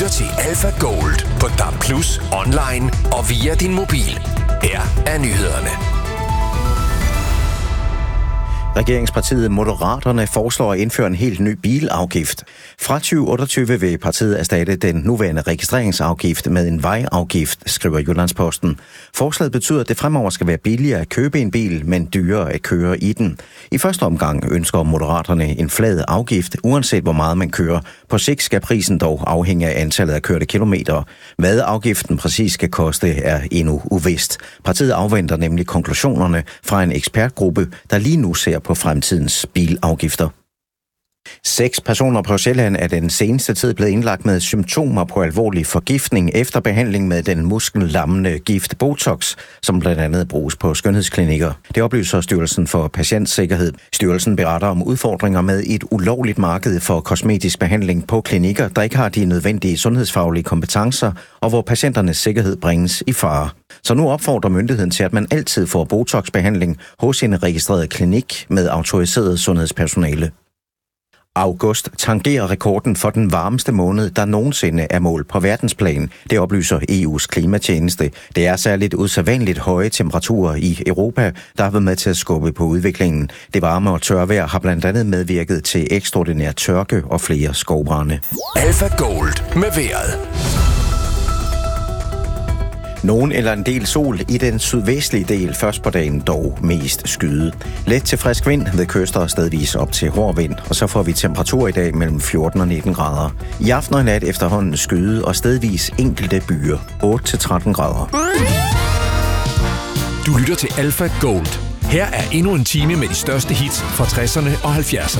lytter til Alpha Gold på DAB+, online og via din mobil. Her er nyhederne. Regeringspartiet Moderaterne foreslår at indføre en helt ny bilafgift. Fra 2028 vil partiet erstatte den nuværende registreringsafgift med en vejafgift, skriver Jyllandsposten. Forslaget betyder, at det fremover skal være billigere at købe en bil, men dyrere at køre i den. I første omgang ønsker Moderaterne en flad afgift, uanset hvor meget man kører. På sigt skal prisen dog afhænge af antallet af kørte kilometer. Hvad afgiften præcis skal koste, er endnu uvist. Partiet afventer nemlig konklusionerne fra en ekspertgruppe, der lige nu ser på fremtidens bilafgifter. 6 personer på Sjælland er den seneste tid blevet indlagt med symptomer på alvorlig forgiftning efter behandling med den muskellammende gift Botox, som blandt andet bruges på skønhedsklinikker. Det oplyser Styrelsen for Patientsikkerhed. Styrelsen beretter om udfordringer med et ulovligt marked for kosmetisk behandling på klinikker, der ikke har de nødvendige sundhedsfaglige kompetencer, og hvor patienternes sikkerhed bringes i fare. Så nu opfordrer myndigheden til, at man altid får Botox-behandling hos en registreret klinik med autoriseret sundhedspersonale. August tangerer rekorden for den varmeste måned, der nogensinde er målt på verdensplan. Det oplyser EU's klimatjeneste. Det er særligt usædvanligt høje temperaturer i Europa, der har været med til at skubbe på udviklingen. Det varme og tørvejr har blandt andet medvirket til ekstraordinær tørke og flere skovbrande. Alpha Gold med vejret. Nogen eller en del sol i den sydvestlige del, først på dagen dog mest skyde. Let til frisk vind ved kyster og stedvis op til hård vind, og så får vi temperatur i dag mellem 14 og 19 grader. I aften og nat efterhånden skyde og stedvis enkelte byer, 8-13 grader. Du lytter til Alpha Gold. Her er endnu en time med de største hits fra 60'erne og 70'erne.